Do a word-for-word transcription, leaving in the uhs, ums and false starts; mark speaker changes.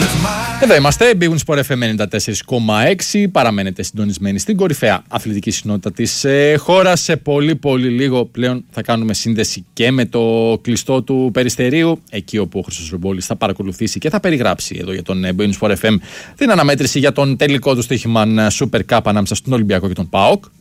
Speaker 1: Εδώ είμαστε, Big Win Sport εφ εμ ενενήντα τέσσερα κόμμα έξι. Παραμένετε συντονισμένοι στην κορυφαία αθλητική συνότητα της ε, χώρας. Σε πολύ πολύ λίγο πλέον θα κάνουμε σύνδεση και με το κλειστό του Περιστερίου, εκεί όπου ο Χρήστος Ρουμπόλης θα παρακολουθήσει και θα περιγράψει εδώ για τον Big Win Sport εφ εμ την αναμέτρηση για τον τελικό του στοίχημα Super Cup ανάμεσα στον Ολυμπιακό και τον ΠΑΟΚ.